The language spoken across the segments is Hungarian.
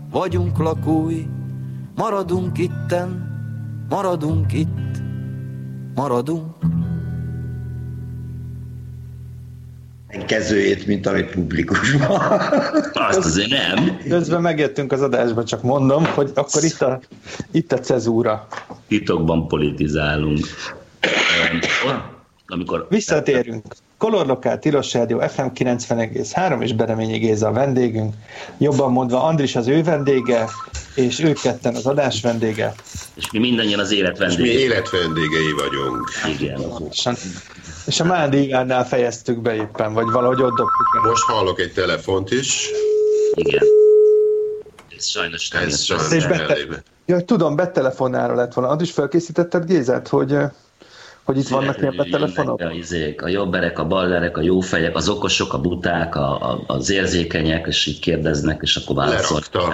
vagyunk lakói, maradunk itten, maradunk itt, maradunk. Kezdőjét, mint a republikusban. Azt azért nem. Közben megjöttünk az adásba, csak mondom, hogy akkor itt a cezúra. Titokban politizálunk. Amikor Visszatérünk. Color Lokál, Tilos Rádió, FM 90,3 és Bereményi Géza a vendégünk. Jobban mondva Andris az ő vendége, és ők ketten az adás vendége. És mi mindannyian az élet vendégei. És mi életvendégei vagyunk. Igen. És a Mándi Ivánnál fejeztük be éppen, vagy valahogy ott dobtuk el. Most hallok egy telefont is. Igen. Ez sajnos nem. Ja, tudom, betelefonára lett volna. Andris, felkészítetted Gézát, hogy itt vannak ilyen betelefonok? A jobberek, a ballerek, a jófejek, az okosok, a buták, az érzékenyek, és így kérdeznek, és akkor válaszoltak.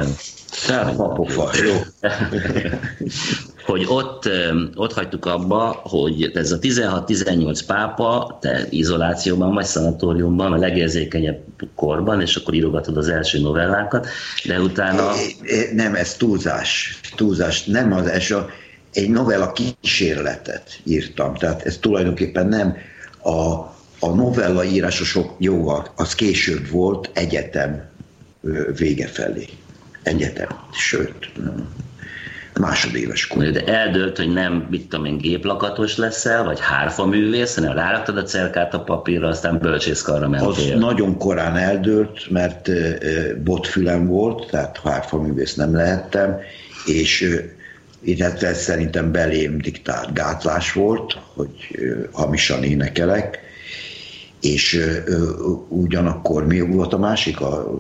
Hogy ott hagytuk abba, hogy ez a 16-18 pápa, te izolációban vagy, szanatóriumban, a legérzékenyebb korban, és akkor írogatod az első novellákat, de utána... Nem, ez túlzás. Nem az első, egy novella kísérletet írtam, tehát ez tulajdonképpen nem a novella írása az később volt, egyetem vége felé. Egyetem, sőt, másodéves kor. De eldőlt, hogy nem, mit tudom én, géplakatos leszel, vagy hárfaművész, hanem ráraktad a cerkát a papírra, aztán bölcsészkarra mentél. Az nagyon korán eldőlt, mert botfülem volt, tehát hárfaművész nem lehettem, és illetve szerintem belém diktált gátlás volt, hogy hamisan énekelek, és ugyanakkor mi volt a másik?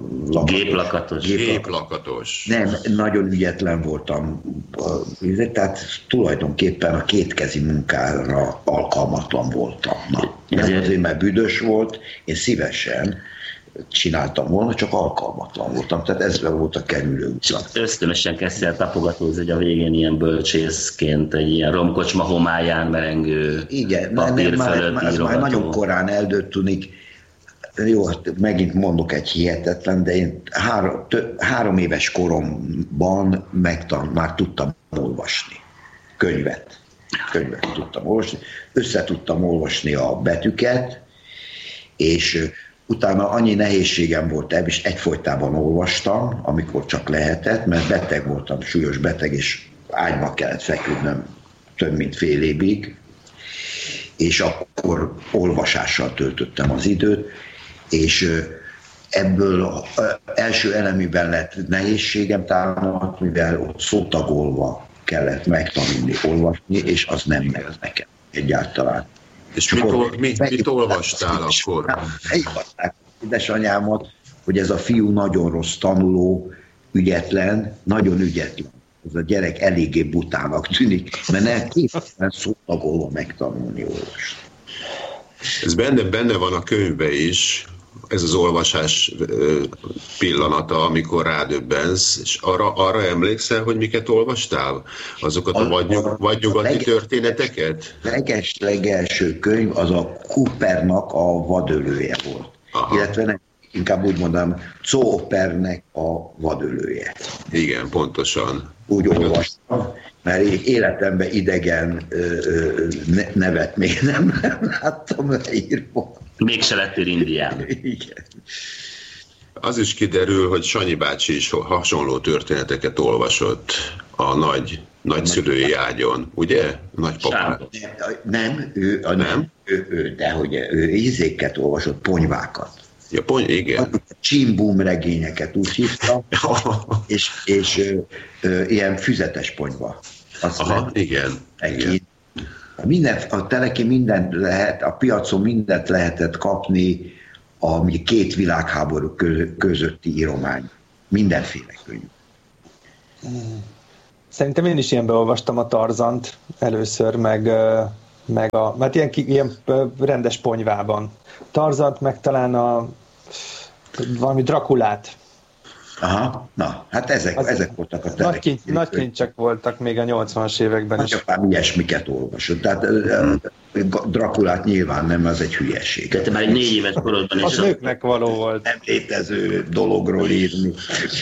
Géplakatos. Nem, nagyon ügyetlen voltam, tehát tulajdonképpen a kétkezi munkára alkalmatlan voltam. Nem azért, mert büdös volt, én szívesen csináltam volna, csak alkalmatlan voltam. Tehát ez volt a kerülő utca. Ösztönösen kezdtél tapogatózni, hogy a végén ilyen bölcsészként, egy ilyen romkocsma homályán merengő papír fölött írogató. Már nagyon korán eldőlt, tudnik. Jó, megint mondok egy hihetetlen, de én 3 éves koromban már tudtam olvasni. Könyvet tudtam olvasni. Össze tudtam olvasni a betűket, és utána annyi nehézségem volt és egyfolytában olvastam, amikor csak lehetett, mert beteg voltam, súlyos beteg, és ágyba kellett feküdnöm több mint fél évig, és akkor olvasással töltöttem az időt, és ebből első elemiben lett nehézségem támadt, mivel ott szótagolva kellett megtanulni, olvasni, és az nem ment nekem egyáltalán. És mit olvastál akkor? Elhívták édesanyámat, hogy ez a fiú nagyon rossz tanuló, ügyetlen, nagyon ügyetlen. Ez a gyerek eléggé butának tűnik, mert nem képtelen szótagolva megtanulni, olvasni. Ez benne van a könyvben is, ez az olvasás pillanata, amikor rádöbbensz, és arra emlékszel, hogy miket olvastál? Azokat a vadnyugati történeteket? Legelső könyv az a Coopernak a vadölője volt. Aha. Illetve nem, inkább úgy mondanám, Coopernek a vadölője. Igen, pontosan. Úgy olvastam, mert életemben idegen nevet még nem láttam leírva. Mégse lettél indián. Igen. Az is kiderül, hogy Sanyi bácsi is hasonló történeteket olvasott a nagyszülői ágyon, ugye? Nagypapám. Nem, ő izéket olvasott, ponyvákat. Ja, igen. Csimbum regényeket úgy hívtam, és ilyen füzetes ponyva. Aha, igen. A teleki mindent lehet, a piacon mindent lehetett kapni, ami 2 világháború közötti íromány. Mindenféle könyv. Szerintem én is ilyenbe olvastam a Tarzant először, mert ilyen rendes ponyvában. Tarzant, meg talán valami Drakulát. Aha, na, hát ezek voltak a terek. Nagy kincsek voltak még a 80-as években is. Nagyapám ilyesmiket olvasott. Tehát Drakulát nyilván nem, az egy hülyeség. Tehát már egy 4 éves korodban is. Az nőknek való volt. Nem létező dologról írni.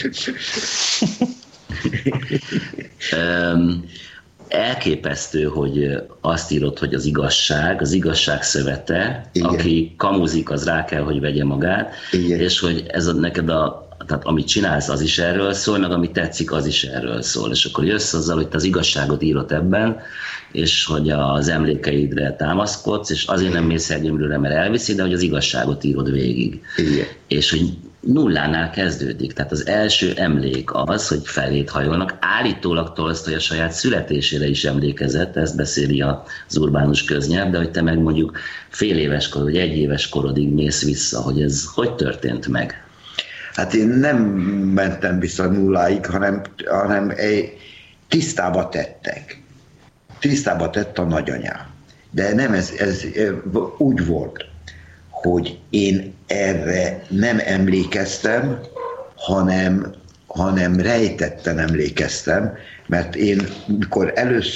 Elképesztő, hogy azt írod, hogy az igazság szövete, igen. Aki kamuzik, az rá kell, hogy vegye magát, igen. És hogy ez neked tehát amit csinálsz, az is erről szól, meg amit tetszik, az is erről szól. És akkor jössz azzal, hogy te az igazságot írod ebben, és hogy az emlékeidre támaszkodsz, és azért nem mész el gyömrőre, mert elviszi, de hogy az igazságot írod végig. Igen. És hogy nullánál kezdődik. Tehát az első emlék az, hogy felét hajolnak. Állítólag Tolsztoj a saját születésére is emlékezett, ezt beszéli az urbánus köznyelv, de hogy te meg mondjuk fél éves korod, vagy 1 éves korodig mész vissza, hogy ez hogy történt meg? Hát én nem mentem vissza nulláig, hanem tisztába tettek. Tisztába tett a nagyanyám. De nem, ez úgy volt, hogy én erre nem emlékeztem, hanem rejtetten emlékeztem, mert én, mikor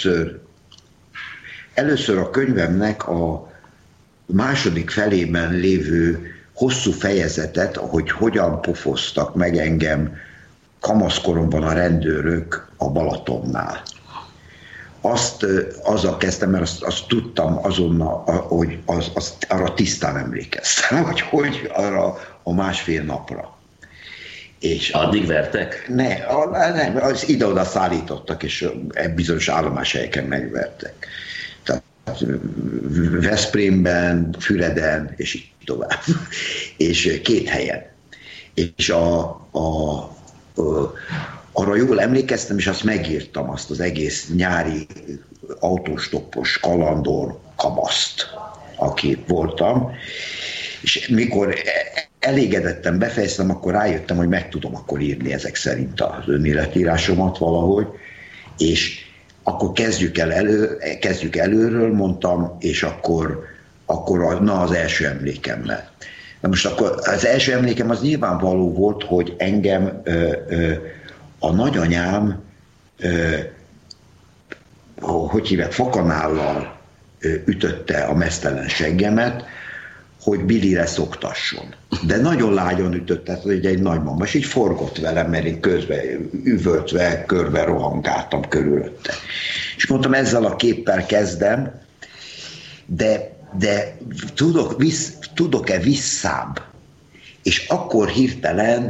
először a könyvemnek a második felében lévő hosszú fejezetet, hogy hogyan pofoztak meg engem kamaszkoromban a rendőrök a Balatonnál. Azzal kezdtem, mert azt tudtam azonnal, hogy arra tisztán emlékeztem, hogy arra a 1,5 napra. És addig vertek? Nem, az ide-oda szállítottak, és bizonyos állomáshelyeken megvertek. Tehát Veszprémben, Füreden, és így tovább. És 2 helyen. És arra jól emlékeztem, és azt megírtam, azt az egész nyári autóstoppos kalandor kamaszt, aki voltam. És mikor elégedetten befejeztem, akkor rájöttem, hogy meg tudom akkor írni ezek szerint az önéletírásomat valahogy, és akkor kezdjük előről, mondtam, és akkor az első emlékemmel. Na most akkor az első emlékem az nyilvánvaló volt, hogy engem a nagyanyám, hogy hívják, fakanállal ütötte a meztelen seggemet, hogy Billire szoktasson. De nagyon lágyan ütötte, hogy egy nagymama, és így forgott velem, mert én közben üvöltve, körbe rohangáltam körülötte. És mondtam, ezzel a képpel kezdem, de tudok-e visszább? És akkor hirtelen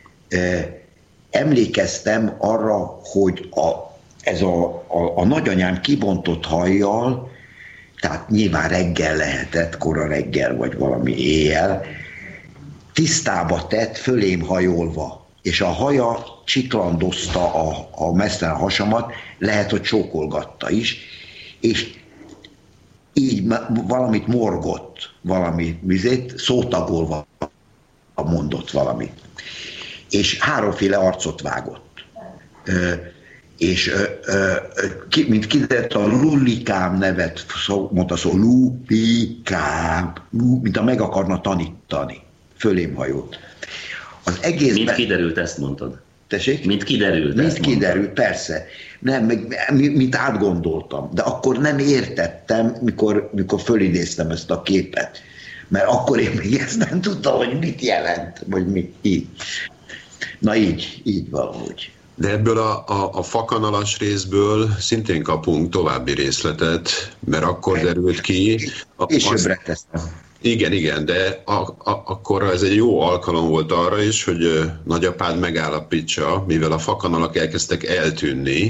emlékeztem arra, hogy ez a nagyanyám kibontott hajjal, tehát nyilván reggel lehetett, kora reggel, vagy valami éjjel, tisztába tett, fölém hajolva, és a haja csiklandozta a mesztelen hasamat, lehet, hogy csókolgatta is, és így valamit morgott, valami vizét, szótagolva mondott valamit. És 3 arcot vágott. És mint kiderült, a Lulikám nevet mondta szó, Lulikám, mint a meg akarna tanítani. Fölém hajolt. Az egészben... Mint kiderült, ezt mondtad? Tessék? Mint kiderült, mint kiderült, persze. Nem, mint átgondoltam. De akkor nem értettem, mikor fölidéztem ezt a képet. Mert akkor én még ezt nem tudtam, hogy mit jelent, vagy mit így. Na így valahogy. De ebből a fakanalas részből szintén kapunk további részletet, mert akkor derült ki... Későbbre teszem. Igen, de akkor ez egy jó alkalom volt arra is, hogy nagyapád megállapítsa, mivel a fakanalak elkezdtek eltűnni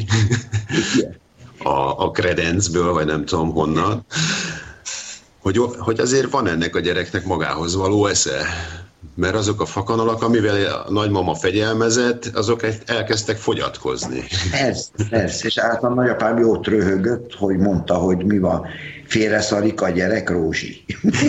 a kredencből, vagy nem tudom honnan, hogy azért van ennek a gyereknek magához való esze. Mert azok a fakanalak, amivel a nagymama fegyelmezett, azok elkezdtek fogyatkozni. Persze, és általán nagyapám jót röhögött, hogy mondta, hogy mi van, félreszarik a gyerek, Rózsi.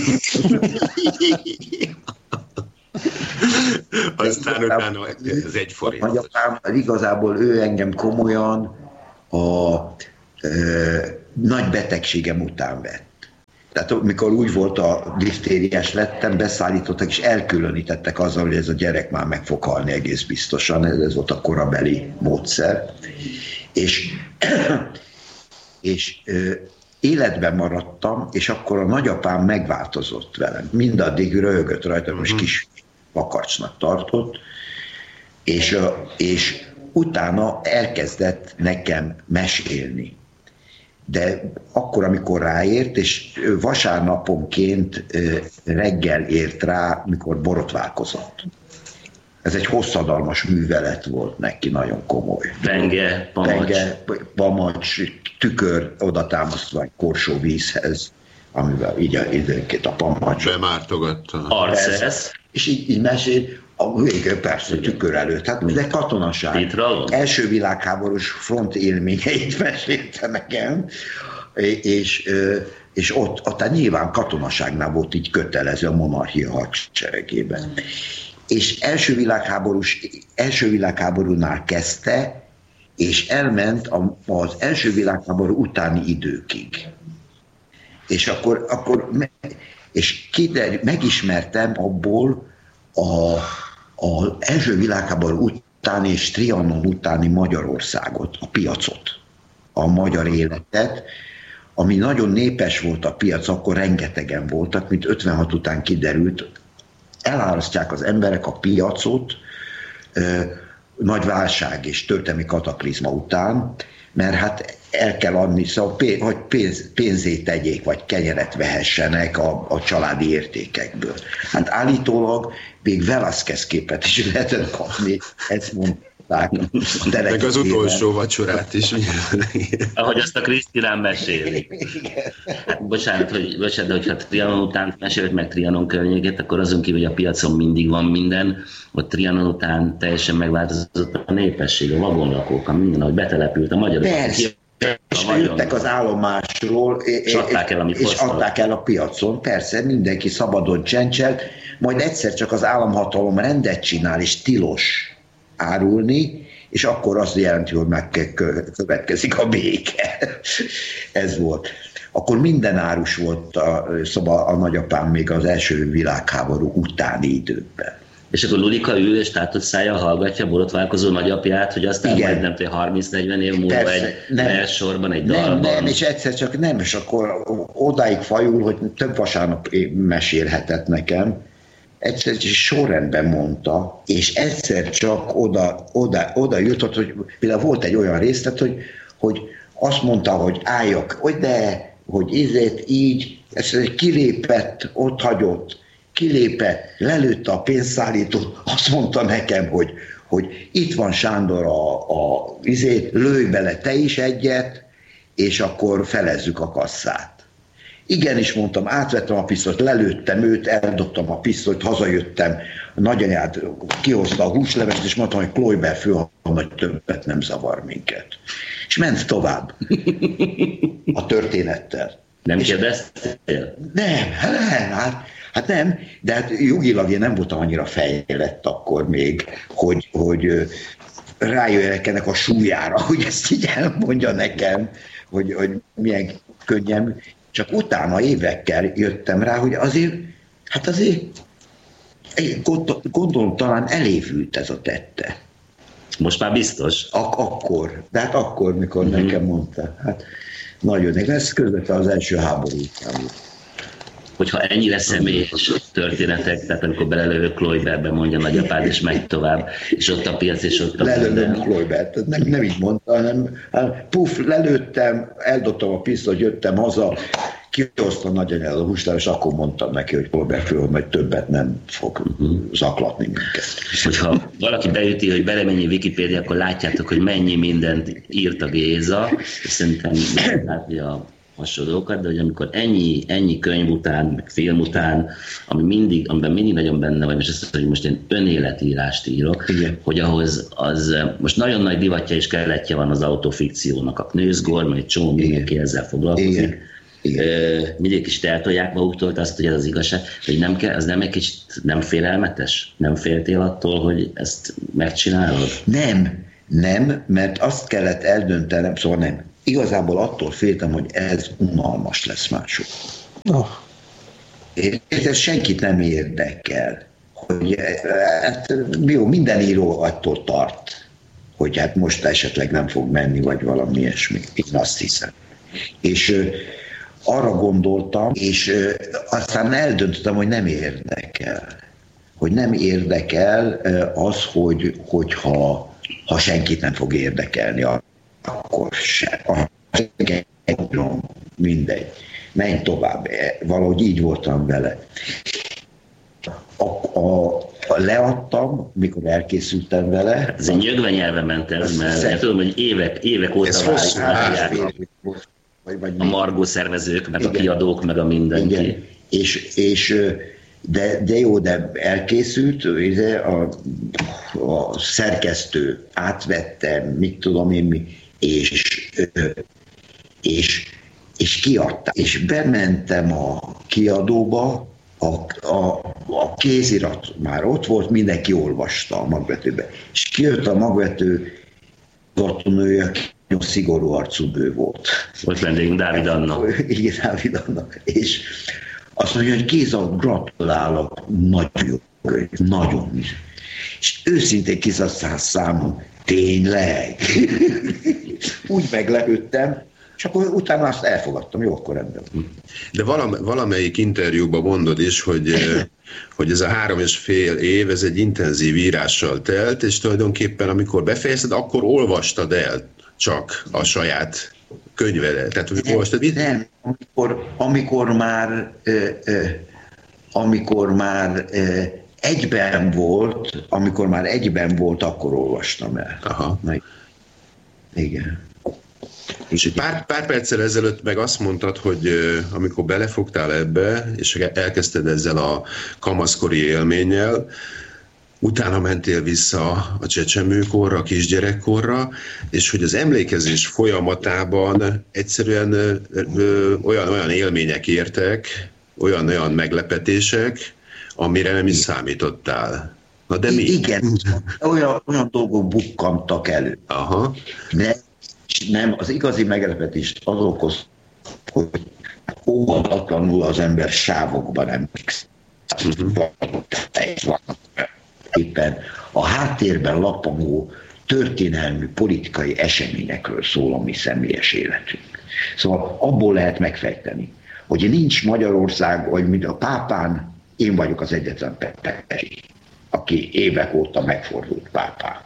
Aztán utána ez 1 forint. Nagyapám, igazából ő engem komolyan a nagy betegségem után vett. Tehát amikor úgy volt a diftériás lettem, beszállítottak és elkülönítettek azzal, hogy ez a gyerek már meg fog halni egész biztosan, ez volt a korabeli módszer. És életben maradtam, és akkor a nagyapám megváltozott velem. Mindaddig röhögött rajtam, és kis pakarcsnak tartott, és utána elkezdett nekem mesélni. De akkor, amikor ráért, és vasárnaponként reggel ért rá, mikor borotválkozott. Ez egy hosszadalmas művelet volt neki, nagyon komoly. Penge, pamacs, tükör oda támasztva egy korsó vízhez, amivel így időnként a pamacs. Bemártogatta. Arcesz. És így mesél, a végén persze tükör előtt, hát de katonaság. Első világháborús front élményeit mesélte nekem, és ott nyilván katonaságnál volt így kötelező a monarchia hadseregében. És első világháborúnál kezdte, és elment az első világháború utáni időkig. És akkor megismertem abból az első világháború utáni és Trianon utáni Magyarországot, a piacot, a magyar életet, ami nagyon népes volt a piac, akkor rengetegen voltak, mint 56 után kiderült, elárasztják az emberek a piacot nagy válság és történelmi kataklizma után, mert hát el kell adni, szóval, hogy pénzét tegyék, vagy kenyeret vehessenek a családi értékekből. Hát állítólag még Velázquez képet is lehetett kapni, ezt mondták. Meg az utolsó vacsorát is. Ahogy azt a Krisztinán meséli. Hát bocsánat, de hogyha Trianon után mesélt meg Trianon környékét, akkor azon kívül, hogy a piacon mindig van minden, ott Trianon után teljesen megváltozott a népesség, a vagonlakók, minden, ahogy betelepült a magyarok. Persze. És jöttek az állomásról, és adták el a piacon. Persze, mindenki szabadon csencselt, majd egyszer csak az államhatalom rendet csinál, és tilos árulni, és akkor azt jelenti, hogy következik a béke. Ez volt. Akkor minden árus volt a nagyapám még az első világháború utáni időben. És akkor Lulika ül és tátott szájjal hallgatja a borotválkozó nagyapját, hogy aztán majd nem tudom, 30-40 év múlva persze, egy sorban, egy dalban. Nem, és egyszer csak nem, és akkor odáig fajul, hogy több vasárnap mesélhetett nekem, egyszer csak sorrendben mondta, és egyszer csak oda jutott, hogy például volt egy olyan részlet, hogy azt mondta, hogy álljak, hogy így, ezt kilépett, ott hagyott, kilépett, lelőtte a pénzszállítót, azt mondta nekem, hogy itt van Sándor lőj bele te is egyet, és akkor felezzük a kasszát. Igenis, mondtam, átvettem a pisztolyt, lelőttem őt, eldobtam a pisztolyt, hazajöttem, a nagyanyád kihozta a húslevest, és mondtam, hogy Kloiber főhadnagy többet nem zavar minket. És ment tovább a történettel. Nem kérdeztél? Nem, hát nem, de hát jogilag én nem voltam annyira fejlett akkor még, hogy rájöjjenek ennek a súlyára, hogy ezt így elmondja nekem, hogy milyen könnyen. Csak utána évekkel jöttem rá, hogy azért gondolom talán elévült ez a tette. Most már biztos? Akkor, de hát akkor, mikor nekem mondta. Hát nagyon, ez közvetlenül az első háború után. Hogyha ennyire személyes történetek, tehát amikor belelövök Kloiberbe, mondja nagyapád, és megy tovább, és ott a piac, és ott a lelőlöm Kloibert, nem így mondta, hanem lelőttem, eldobtam a pisztolyt, jöttem haza, kihoztam nagyanyád a húslevest, és akkor mondtam neki, hogy Kloiber főhadnagy többet nem fog zaklatni minket. Hogyha valaki beüti, hogy Bereményi Wikipédia, akkor látjátok, hogy mennyi mindent írt a Géza, és szerintem látni a hasonlókat, de hogy amikor ennyi könyv után, meg film után, amiben mindig nagyon benne vagy, és azt, hogy most én önéletírást írok, igen, hogy ahhoz most nagyon nagy divatja és keletje van az autofikciónak, a Knőzgor, meg egy csomó mindenki ezzel foglalkozik. Mindig is eltolják maguktól azt, hogy ez az igazság, hogy nem kell, az nem egy kicsit nem félelmetes? Nem féltél attól, hogy ezt megcsinálod? Nem, mert azt kellett eldöntenem, szóval nem. Igazából attól féltem, hogy ez unalmas lesz mások. Ez senkit nem érdekel, hogy hát, jó, minden író attól tart, hogy hát most esetleg nem fog menni, vagy valami ilyesmi. Én azt hiszem. És arra gondoltam, és aztán eldöntöttem, hogy nem érdekel. Hogy nem érdekel az, hogyha senkit nem fog érdekelni, akkor se. Mindegy. Menj tovább. Valahogy így voltam vele. Leadtam, mikor elkészültem vele. Ez egy nyögvenyelve ment el, mert tudom, hogy évek óta várják a margó szervezők, meg a kiadók, meg a mindenki. Igen. De jó, de elkészült, a szerkesztő átvette, mit tudom én mi, és kiadta. És bementem a kiadóba, a kézirat már ott volt, mindenki olvasta a magvetőbe. És kijött a magvető gatonője, aki nagyon szigorú arcú nő volt. Volt vendégünk Dávid Anna. Igen, Dávid Anna. És azt mondja, hogy Géza, gratulálok, nagyon jó, nagyon. És őszintén kiszasztál számom, tényleg? Úgy meglepődtem, és akkor utána azt elfogadtam, jó, akkor rendben. De valamelyik interjúban mondod is, hogy ez a 3,5 év, ez egy intenzív írással telt, és tulajdonképpen amikor befejezted, akkor olvastad el csak a saját könyvedet. Tehát, hogy olvastad mit? Nem, amikor már egyben volt, akkor olvastam el. Aha. Igen. És egy pár perccel ezelőtt meg azt mondtad, hogy amikor belefogtál ebbe, és elkezdted ezzel a kamaszkori élménnyel, utána mentél vissza a csecsemőkorra, a kisgyerekkorra, és hogy az emlékezés folyamatában egyszerűen olyan élmények értek, olyan meglepetések, amire nem is számítottál. Na de mi? Igen, olyan dolgok bukkantak elő. Aha. De nem, az igazi meglepetés az okoz, hogy óvatatlanul az ember sávokban emlékszik. Éppen a háttérben lappangó történelmi, politikai eseményekről szól a mi személyes életünk. Szóval abból lehet megfejteni, hogy nincs Magyarország, vagy mint a pápán, én vagyok az egyetlen Pepesi, aki évek óta megfordult pápán.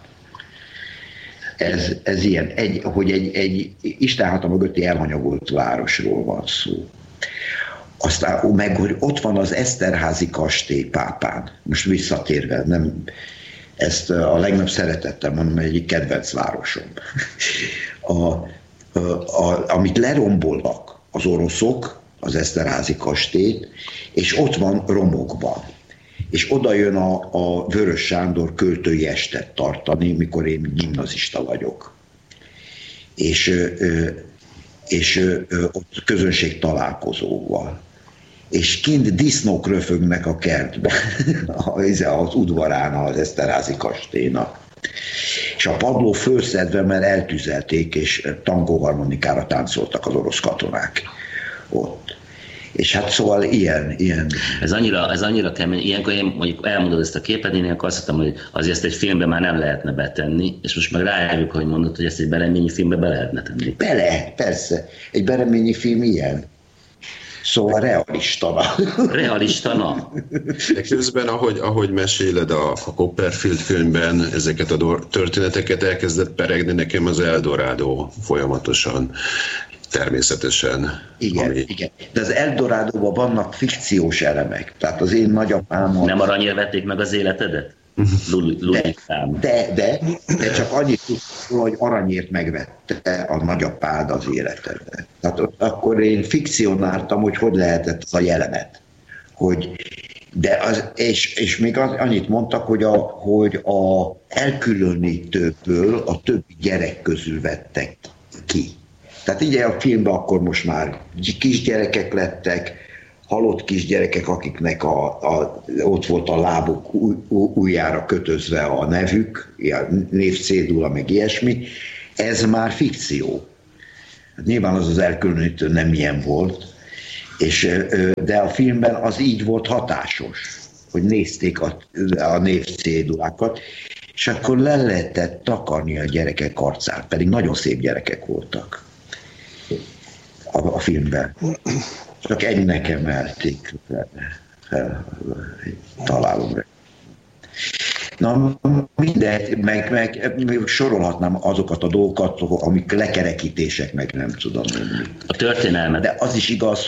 Ez ilyen, hogy egy istenháta mögötti elhanyagolt városról van szó. Aztán meg, hogy ott van az Eszterházi kastély pápán. Most visszatérve, nem, ezt a legnagyobb szeretettem mondom, egyik kedvenc városom. Amit lerombolnak az oroszok, az Eszterházi kastélyt, és ott van romokban. És oda jön a Vörös Sándor költői estet tartani, mikor én gimnazista vagyok. És ott közönség találkozóval. És kint disznók röfögnek a kertben, az udvarán az Eszterházi kastélynak. És a padló fölszedve, mert eltüzelték, és tangóharmonikára táncoltak az orosz katonák ott. És hát szóval ilyen. Ez annyira kemény, ilyenkor én mondjuk elmondod ezt a képet, én ilyenkor azt mondtam, hogy azért ezt egy filmbe már nem lehetne betenni, és most meg rájövök, hogy mondod, hogy ezt egy Bereményi filmbe be lehetne tenni. Bele, persze. Egy Bereményi film ilyen. Szóval realistana. De közben, ahogy meséled a Copperfield könyvben, ezeket a történeteket elkezdett peregni nekem az Eldorado folyamatosan. Természetesen. Igen. De az Eldorádóban vannak fikciós elemek. Tehát az én nagyapámon... Nem aranyért vették meg az életedet? De csak annyit tudtam, hogy aranyért megvette a nagyapád az életedet. Tehát akkor én fikcionáltam, hogy lehetett az a jelenet. És még annyit mondtak, hogy a elkülönítőből a többi gyerek közül vettek ki. Tehát így a filmben akkor most már kisgyerekek lettek, halott kisgyerekek, akiknek ott volt a lábuk ujjára kötözve a nevük, névcédula, meg ilyesmi. Ez már fikció. Nyilván az elkülönítő nem ilyen volt, De a filmben az így volt hatásos, hogy nézték a névcédulákat, és akkor le lehetett takarni a gyerekek arcát, pedig nagyon szép gyerekek voltak a filmben. Csak egynek emelték, találom rá. Na mindegy, meg sorolhatnám azokat a dolgokat, amik lekerekítések, meg nem tudom mi. A történelmet. De az is igaz,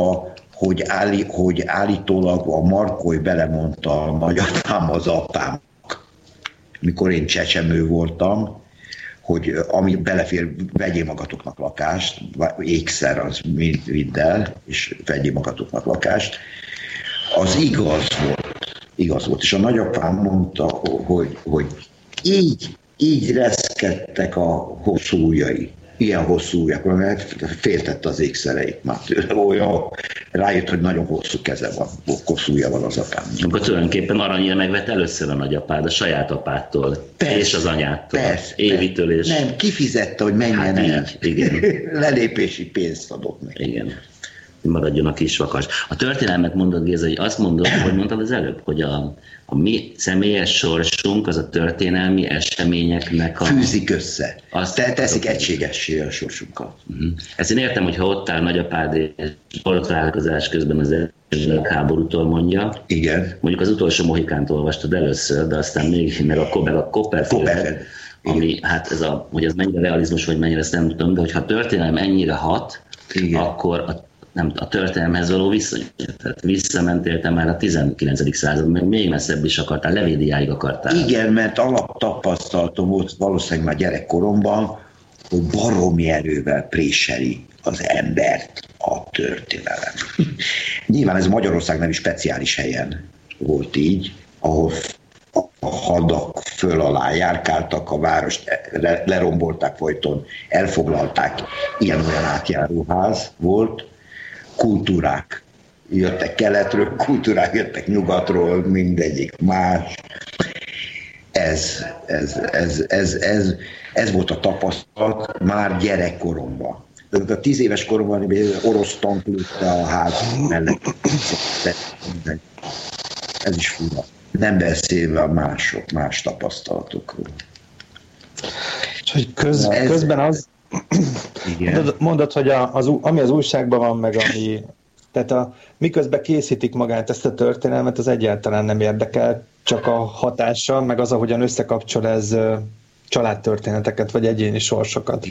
hogy állítólag a Markoly belemondta a nagyapám az apámnak, mikor én csecsemő voltam, hogy ami belefér, vegyél magatoknak lakást, ékszer az vidd el, és vegyél magatoknak lakást. Az igaz volt. És a nagyapám mondta, hogy így reszkedtek a hosszú ujjai. Ilyen hosszú ujjak, mert féltette az ékszereit már tőle. Olyan rájött, hogy nagyon hosszú keze van, hosszú ujja van az apám. Akkor tulajdonképpen aranyért megvett először a nagyapád, a saját apától, és az anyától, Évitől. És... Nem, kifizette, hogy menjen el. Igen. Lelépési pénzt adott neki. Igen. Maradjon a kisvakas. A történelmet mondod, Géza, hogy azt mondod, hogy mondtad az előbb, hogy a mi személyes sorsunk az a történelmi eseményeknek fűzik össze. Teszik egységessé a sorsunkat. Ezt én értem, hogy ha ott áll nagyapád és találkozás közben az első háborútól mondja. Igen. Mondjuk az utolsó Mohikánt olvastad először, de aztán még meg a Copperfield. Ami, hát hogy ez mennyire realizmus, vagy mennyire, ezt nem tudom, de hogyha a történelem ennyire hat, igen, akkor a történelemhez való viszony. Tehát visszamentél te már a 19. században, meg még messzebb is akartál, Levédiáig akartál. Igen, mert alaptapasztalatom volt valószínűleg már gyerekkoromban, hogy baromi erővel préseli az embert a történelem. Nyilván ez Magyarország nem is speciális helyen volt így, ahol a hadak föl alá járkáltak, a várost lerombolták folyton, elfoglalták, ilyen-olyan átjáróház volt, kultúrák jöttek keletről, kultúrák jöttek nyugatról, mindegyik más. Ez volt a tapasztalat már gyerekkoromban. A 10 éves koromban orosz tank lőtte a ház mellett. Ez is fura. Nem beszélve a más tapasztalatokról. És hogy közben az... Mondod, hogy ami az újságban van, meg ami... Tehát miközben készítik magát ezt a történelmet, az egyáltalán nem érdekel, csak a hatása, meg az, ahogyan összekapcsol ez családtörténeteket, vagy egyéni sorsokat.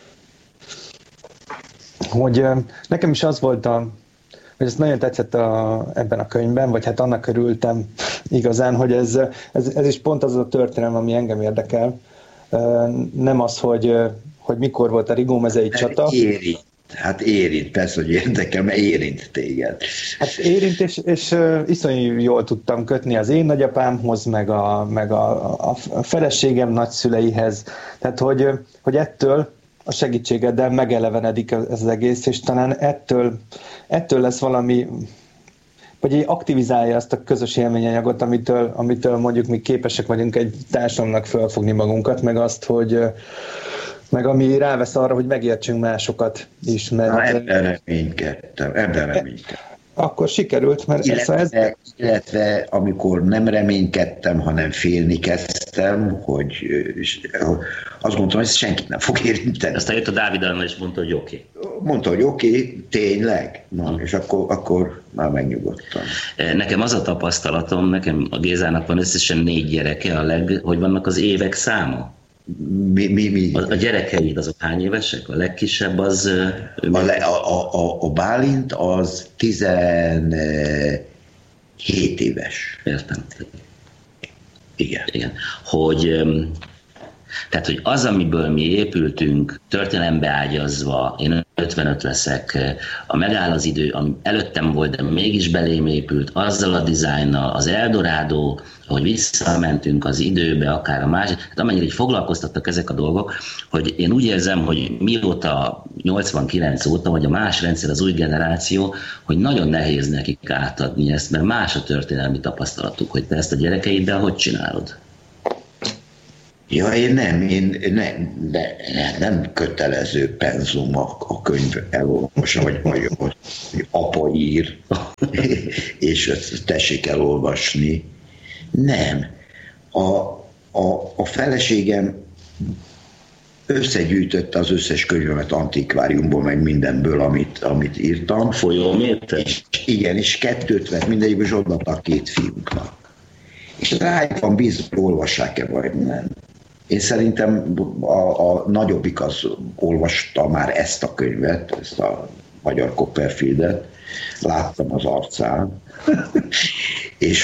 Hogy nekem is az volt, hogy ez nagyon tetszett ebben a könyvben, vagy hát annak örültem igazán, hogy ez is pont az a történelem, ami engem érdekel. Nem az, hogy mikor volt a Rigómezei csata. Érint, persze, hogy érdekel, mert érint téged. Hát érint, és iszonyú jól tudtam kötni az én nagyapámhoz, meg a feleségem nagyszüleihez. Tehát, hogy ettől a segítségeddel megelevenedik ez az egész, és talán ettől lesz valami, vagy aktivizálja azt a közös élményanyagot, amitől mondjuk mi képesek vagyunk egy társadalomnak fölfogni magunkat, meg azt, hogy meg ami rávesz arra, hogy megértsünk másokat is. Mert ebben reménykedtem. Akkor sikerült, mert illetve amikor nem reménykedtem, hanem félni kezdtem, hogy azt gondoltam, hogy ez senkit nem fog érinteni. Aztán jött a Dávid Anna, és mondta, hogy oké. Mondta, hogy oké, tényleg. Na, és akkor már megnyugodtam. Nekem az a tapasztalatom, nekem a Gézának van összesen 4 gyereke, hogy vannak az évek száma? Mi? A gyerekeid azok hány évesek? A legkisebb az... A Bálint az 17 éves. Értem. Igen. Tehát, hogy az, amiből mi épültünk, történelembe ágyazva, én 55 leszek, a Megáll az idő, ami előttem volt, de mégis belém épült, azzal a dizájnnal, az Eldorado, hogy visszamentünk az időbe, akár a másik, hát amennyire így foglalkoztattak ezek a dolgok, hogy én úgy érzem, hogy mióta 89 óta, vagy a más rendszer, az új generáció, hogy nagyon nehéz nekik átadni ezt, mert más a történelmi tapasztalatuk, hogy te ezt a gyerekeiddel hogy csinálod? Ja, én nem kötelező penzum a könyv elolvasa, vagy apa ír, és ezt tessék elolvasni. Nem. A feleségem összegyűjtötte az összes könyvemet antikváriumból, meg mindenből, amit írtam. Folyóméter? Igen, és 2-t vett mindegyikből, és odaadta a 2 fiúknak. És rájuk van bízva, olvassák-e vagy nem. Én szerintem a nagyobbik az olvasta már ezt a könyvet, ezt a Magyar Copperfieldet, láttam az arcán, és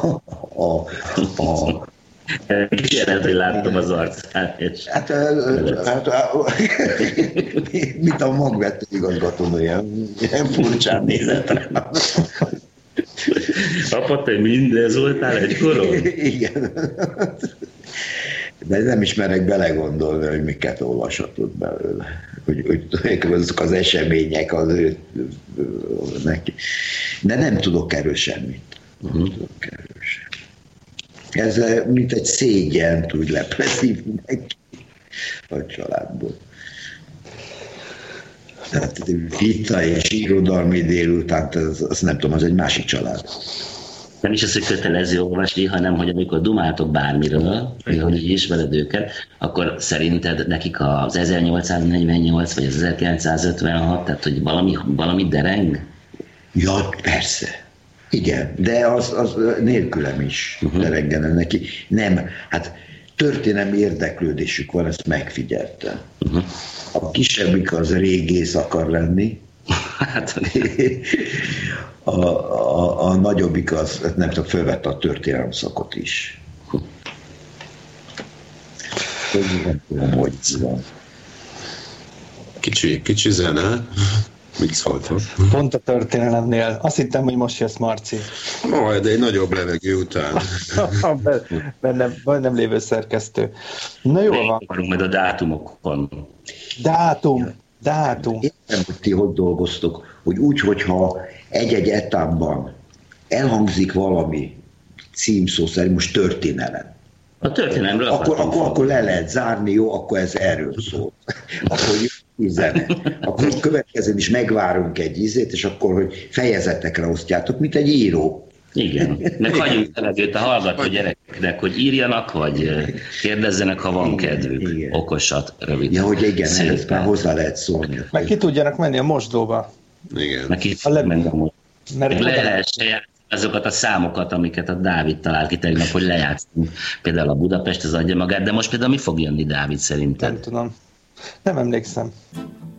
Mit jelent, hogy láttam az arcán? Hát, mint a magvető igazgató, ilyen furcsán nézett rá. Apa, te mindez voltál egykoron? Igen. De nem is merek belegondolni, hogy miket olvashatod belőle. Hogy azok az események az ő neki. De nem tudok erről semmit. Nem tudok erről semmit. Ez mint egy szégyen tud leplezni mindenki a családból. Tehát vita és irodalmi délután, az nem tudom, az egy másik család. Nem is az, hogy kötelező olvasni, hanem hogy amikor dumáltok bármiről, hogy ismered őket, akkor szerinted nekik az 1848 vagy az 1956, tehát hogy valami dereng? Ja, persze. Igen, de az nélkülem is derengene neki. Nem, hát történelmi érdeklődésük van, ezt megfigyeltem. A kisebbik az régész akar lenni, a nagyobbik az, nem tudom, fölvette a történelem szakot is. Nem tudom, hogy van. Kicsi zene. Mit szóltam? Pont a történelemnél. Azt hittem, hogy most jössz, Marci. Majd egy nagyobb levegő után. bennem lévő szerkesztő. Na jó van. Akarunk majd a dátumokon. Dátum. Értem, hogy ti hogy dolgoztok, hogy úgy, hogyha egy-egy etapban elhangzik valami címszó szerint, most történelem. A történelemről akkor le lehet zárni, jó, akkor ez erről szól. Akkor zene. Akkor következően is megvárunk egy ízét, és akkor, hogy fejezetekre osztjátok, mint egy író. Igen. Meg hagyjuk levegőt a hallgató gyerekeknek, hogy írjanak, vagy kérdezzenek, ha van kedvük. Igen. Okosat, rövid. Ja, hogy igen, ezt már hozzá lehet szólni. Meg ki tudjanak menni a mosdóba. Igen. Meg ki menni a mosdóba. Le lehessen játszani azokat a számokat, amiket a Dávid talált ki tegnap, hogy lejátszunk. Például a Budapest az adja magát, de most például mi fog jönni, Dávid, szerinted? Nem tudom. Nem emlékszem.